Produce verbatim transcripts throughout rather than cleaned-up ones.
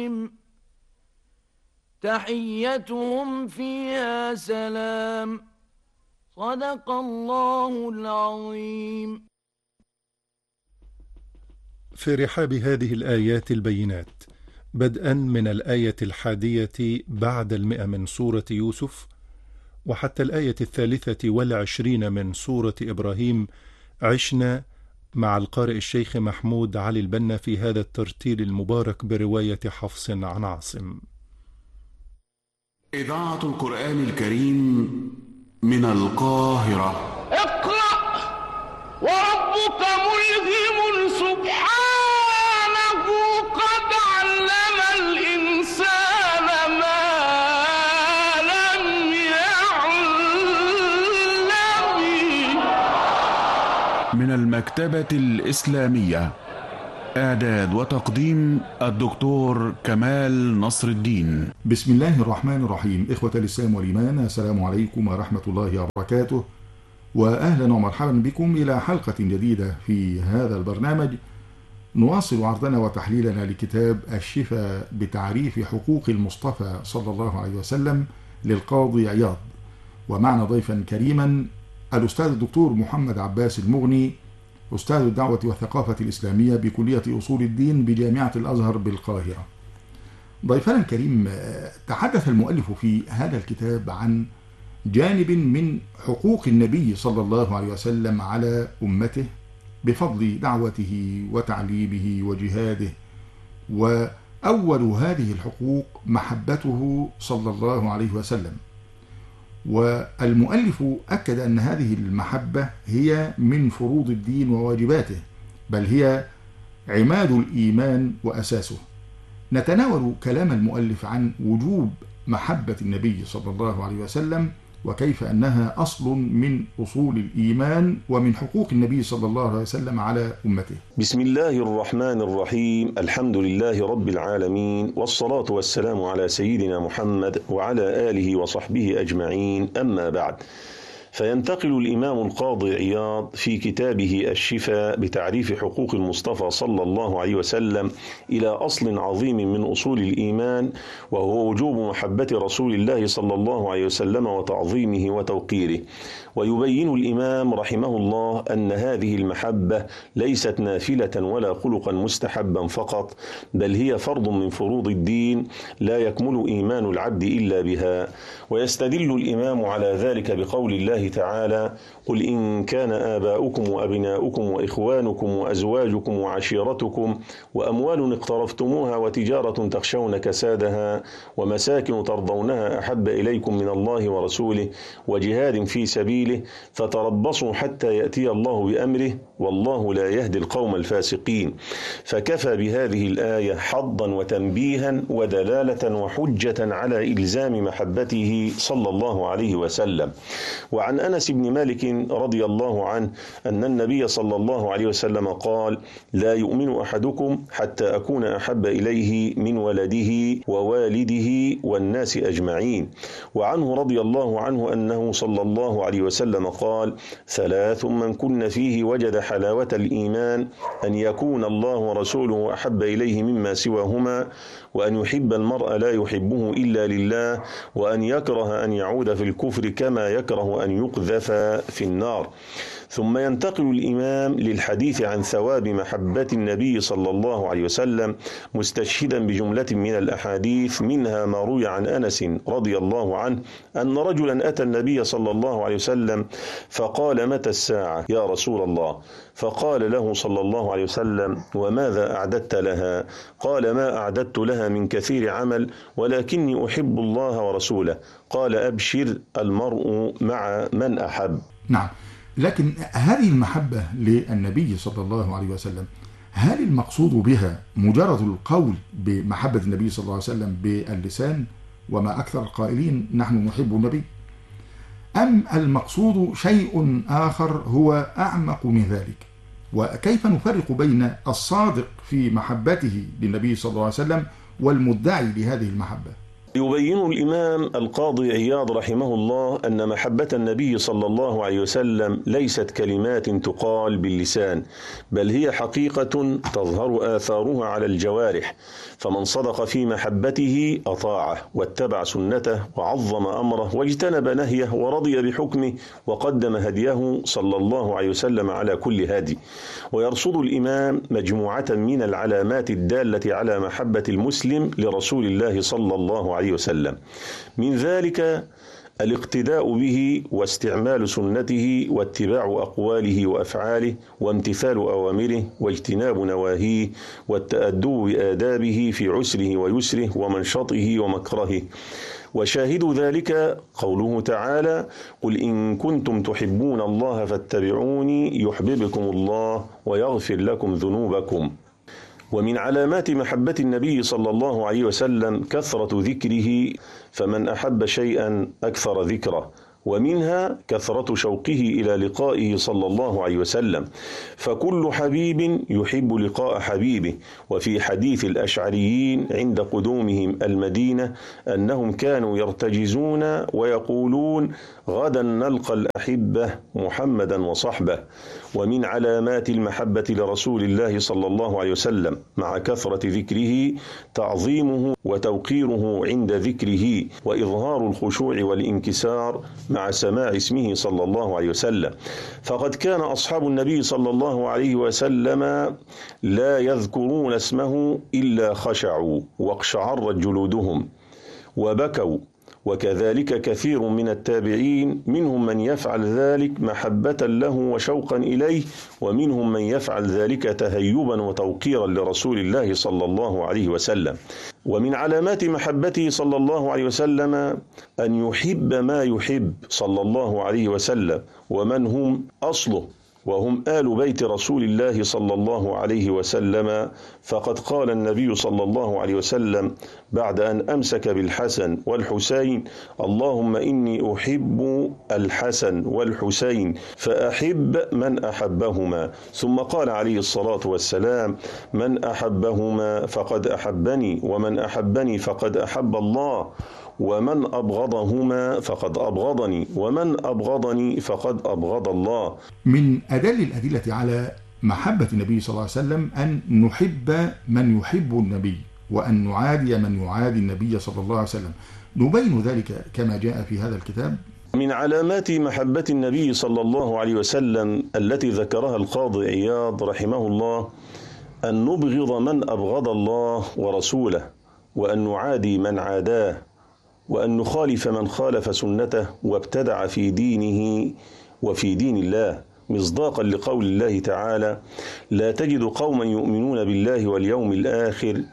تحيتهم فيها سلام. صدق الله العظيم. في رحاب هذه الآيات البينات، بدءا من الآية الحادية بعد المئة من سورة يوسف وحتى الآية الثالثة والعشرين من سورة إبراهيم، عشنا مع القارئ الشيخ محمود علي البنا في هذا الترتيل المبارك برواية حفص عن عاصم. إذاعة القرآن الكريم من القاهرة. اقرأ وربك ملهم سبحانه قد علم الإنسان ما لم يعلم. من المكتبة الإسلامية، إعداد وتقديم الدكتور كمال نصر الدين. بسم الله الرحمن الرحيم. إخوة الإسلام والإيمان، السلام عليكم ورحمة الله وبركاته، وأهلا ومرحبا بكم إلى حلقة جديدة في هذا البرنامج. نواصل عرضنا وتحليلنا لكتاب الشفاء بتعريف حقوق المصطفى صلى الله عليه وسلم للقاضي عياض، ومعنا ضيفا كريما الأستاذ الدكتور محمد عباس المغني، أستاذ الدعوة والثقافة الإسلامية بكلية أصول الدين بجامعة الأزهر بالقاهرة. ضيفنا الكريم، تحدث المؤلف في هذا الكتاب عن جانب من حقوق النبي صلى الله عليه وسلم على أمته بفضل دعوته وتعليمه وجهاده، وأول هذه الحقوق محبته صلى الله عليه وسلم. والمؤلف أكد أن هذه المحبة هي من فروض الدين وواجباته، بل هي عماد الإيمان وأساسه. نتناول كلام المؤلف عن وجوب محبة النبي صلى الله عليه وسلم، وكيف أنها أصل من أصول الإيمان ومن حقوق النبي صلى الله عليه وسلم على أمته. بسم الله الرحمن الرحيم. الحمد لله رب العالمين، والصلاة والسلام على سيدنا محمد وعلى آله وصحبه أجمعين، أما بعد. فينتقل الإمام القاضي عياض في كتابه الشفاء بتعريف حقوق المصطفى صلى الله عليه وسلم إلى أصل عظيم من أصول الإيمان، وهو وجوب محبة رسول الله صلى الله عليه وسلم وتعظيمه وتوقيره. ويبين الإمام رحمه الله أن هذه المحبة ليست نافلة ولا خلقا مستحبا فقط، بل هي فرض من فروض الدين لا يكمل إيمان العبد إلا بها. ويستدل الإمام على ذلك بقول الله تعالى: قل إن كان آباؤكم وأبناؤكم وإخوانكم وأزواجكم وعشيرتكم وأموال اقترفتموها وتجارة تخشون كسادها ومساكن ترضونها أحب إليكم من الله ورسوله وجهاد في سبيله فتربصوا حتى يأتي الله بأمره والله لا يهدي القوم الفاسقين. فكفى بهذه الآية حظا وتنبيها ودلالة وحجة على إلزام محبته صلى الله عليه وسلم. وعن أنس بن مالك رضي الله عنه أن النبي صلى الله عليه وسلم قال: لا يؤمن أحدكم حتى أكون أحب إليه من ولده ووالده والناس أجمعين. وعنه رضي الله عنه أنه صلى الله عليه وسلم قال: ثلاث من كن فيه وجد حلاوة الإيمان: أن يكون الله ورسوله أحب إليه مما سواهما، وأن يحب المرء لا يحبه إلا لله، وأن يكره أن يعود في الكفر كما يكره أن يقذف في النار. ثم ينتقل الإمام للحديث عن ثواب محبة النبي صلى الله عليه وسلم، مستشهدا بجملة من الأحاديث، منها ما روي عن أنس رضي الله عنه أن رجلا أتى النبي صلى الله عليه وسلم فقال: متى الساعة يا رسول الله؟ فقال له صلى الله عليه وسلم: وماذا أعددت لها؟ قال: ما أعددت لها من كثير عمل، ولكني أحب الله ورسوله. قال: أبشر، المرء مع من أحب. نعم، لكن هذه المحبة للنبي صلى الله عليه وسلم، هل المقصود بها مجرد القول بمحبة النبي صلى الله عليه وسلم باللسان، وما أكثر القائلين نحن نحب النبي، أم المقصود شيء آخر هو أعمق من ذلك؟ وكيف نفرق بين الصادق في محبته للنبي صلى الله عليه وسلم والمدعي لهذه المحبة؟ يبين الإمام القاضي عياض رحمه الله أن محبة النبي صلى الله عليه وسلم ليست كلمات تقال باللسان، بل هي حقيقة تظهر آثارها على الجوارح، فمن صدق في محبته أطاعه واتبع سنته وعظم أمره واجتنب نهيه ورضي بحكمه وقدم هديه صلى الله عليه وسلم على كل هادي. ويرصد الإمام مجموعة من العلامات الدالة على محبة المسلم لرسول الله صلى الله عليه وسلم، من ذلك الاقتداء به واستعمال سنته واتباع أقواله وأفعاله وامتثال أوامره واجتناب نواهيه والتأدب بآدابه في عسره ويسره ومنشطه ومكرهه. وشاهد ذلك قوله تعالى: قل إن كنتم تحبون الله فاتبعوني يحببكم الله ويغفر لكم ذنوبكم. ومن علامات محبة النبي صلى الله عليه وسلم كثرة ذكره، فمن أحب شيئا أكثر ذكره، ومنها كثرة شوقه إلى لقائه صلى الله عليه وسلم، فكل حبيب يحب لقاء حبيبه. وفي حديث الأشعريين عند قدومهم المدينة أنهم كانوا يرتجزون ويقولون: غدا نلقى الأحبة محمدا وصحبه. ومن علامات المحبة لرسول الله صلى الله عليه وسلم مع كثرة ذكره تعظيمه وتوقيره عند ذكره وإظهار الخشوع والانكسار مع سماع اسمه صلى الله عليه وسلم، فقد كان أصحاب النبي صلى الله عليه وسلم لا يذكرون اسمه إلا خشعوا واقشعرت جلودهم وبكوا. وكذلك كثير من التابعين، منهم من يفعل ذلك محبة له وشوقا إليه، ومنهم من يفعل ذلك تهيبا وتوقيرا لرسول الله صلى الله عليه وسلم. ومن علامات محبته صلى الله عليه وسلم أن يحب ما يحب صلى الله عليه وسلم ومن هم أصله، وهم آل بيت رسول الله صلى الله عليه وسلم. فقد قال النبي صلى الله عليه وسلم بعد أن أمسك بالحسن والحسين: اللهم إني أحب الحسن والحسين فأحب من أحبهما. ثم قال عليه الصلاة والسلام: من أحبهما فقد أحبني، ومن أحبني فقد أحب الله، ومن أبغضهما فقد أبغضني، ومن أبغضني فقد أبغض الله. من أدل الأدلة على محبة النبي صلى الله عليه وسلم أن نحب من يحب النبي، وأن نعادي من يعادي النبي صلى الله عليه وسلم. نبين ذلك كما جاء في هذا الكتاب. من علامات محبة النبي صلى الله عليه وسلم التي ذكرها القاضي عياض رحمه الله أن نبغض من أبغض الله ورسوله، وأن نعادي من عاداه، وأن نخالف من خالف سنته وابتدع في دينه وفي دين الله، مصداقا لقول الله تعالى: لا تجد قوما يؤمنون بالله واليوم الآخر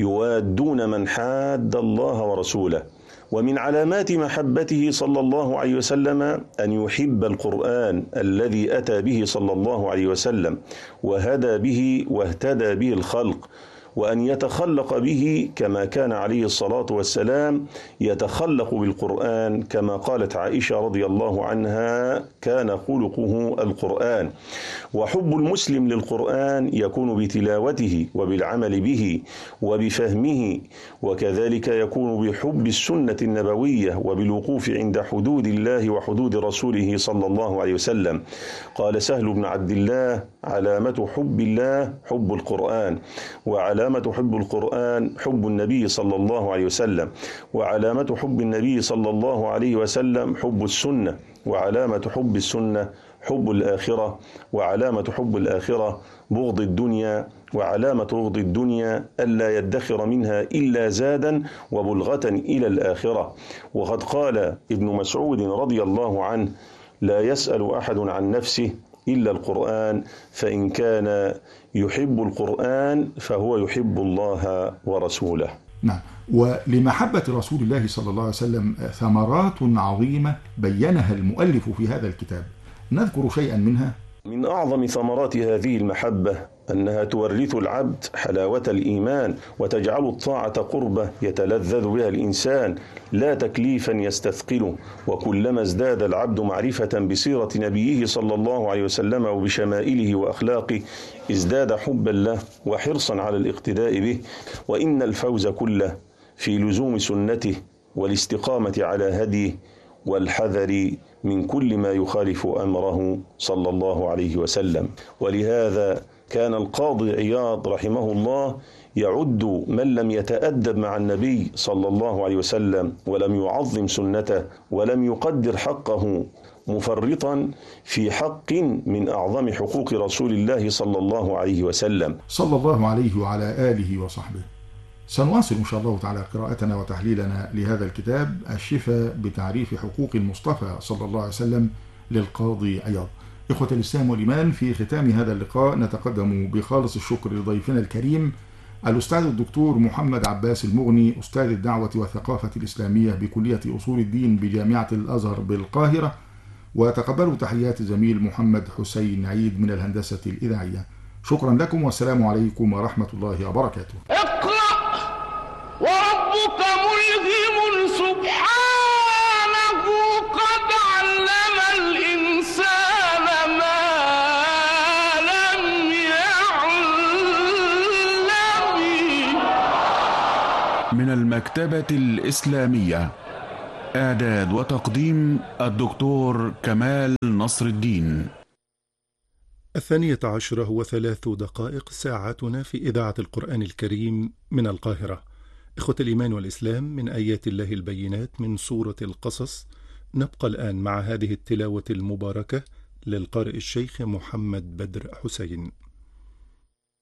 يوادون من حاد الله ورسوله. ومن علامات محبته صلى الله عليه وسلم أن يحب القرآن الذي أتى به صلى الله عليه وسلم وهدى به واهتدى به الخلق، وأن يتخلق به كما كان عليه الصلاة والسلام يتخلق بالقرآن، كما قالت عائشة رضي الله عنها: كان خلقه القرآن. وحب المسلم للقرآن يكون بتلاوته وبالعمل به وبفهمه، وكذلك يكون بحب السنة النبوية وبالوقوف عند حدود الله وحدود رسوله صلى الله عليه وسلم. قال سهل بن عبد الله: علامة حب الله حب القرآن، وعلامة حب القرآن حب النبي صلى الله عليه وسلم، وعلامة حب النبي صلى الله عليه وسلم حب السنة، وعلامة حب السنة حب الآخرة، وعلامة حب الآخرة بغض الدنيا، وعلامة بغض الدنيا ألا يدخر منها إلا زادا وبلغة إلى الآخرة. وقد قال ابن مسعود رضي الله عنه: لا يسأل أحد عن نفسه إلا القرآن، فإن كان يحب القرآن فهو يحب الله ورسوله. نعم. ولمحبة رسول الله صلى الله عليه وسلم ثمرات عظيمة بينها المؤلف في هذا الكتاب، نذكر شيئا منها. من أعظم ثمرات هذه المحبة أنها تورث العبد حلاوة الإيمان، وتجعل الطاعة قربة يتلذذ بها الإنسان لا تكليفا يستثقله. وكلما ازداد العبد معرفة بسيرة نبيه صلى الله عليه وسلم وبشمائله وأخلاقه ازداد حبا له وحرصا على الاقتداء به. وإن الفوز كله في لزوم سنته والاستقامة على هديه والحذر من كل ما يخالف أمره صلى الله عليه وسلم. ولهذا كان القاضي عياض رحمه الله يعد من لم يتأدب مع النبي صلى الله عليه وسلم ولم يعظم سنته ولم يقدر حقه مفرطا في حق من أعظم حقوق رسول الله صلى الله عليه وسلم صلى الله عليه وعلى آله وصحبه. سنواصل إن شاء الله تعالى قراءتنا وتحليلنا لهذا الكتاب الشفاء بتعريف حقوق المصطفى صلى الله عليه وسلم للقاضي عياض. إخوة الإسلام والإيمان، في ختام هذا اللقاء نتقدم بخالص الشكر لضيفنا الكريم الأستاذ الدكتور محمد عباس المغني، أستاذ الدعوة والثقافة الإسلامية بكلية أصول الدين بجامعة الأزهر بالقاهرة، وتقبلوا تحيات زميل محمد حسين عيد من الهندسة الإذاعية. شكرا لكم والسلام عليكم ورحمة الله وبركاته. اقرأ وربك ملهم سبحانه قد علم الإنسان ما لم يعلم. من المكتبة الإسلامية، إعداد وتقديم الدكتور كمال نصر الدين. الثانية عشرة وثلاث دقائق ساعتنا في إذاعة القرآن الكريم من القاهرة. إخوة الإيمان والإسلام، من آيات الله البينات من سورة القصص، نبقى الآن مع هذه التلاوة المباركة للقارئ الشيخ محمد بدر حسين.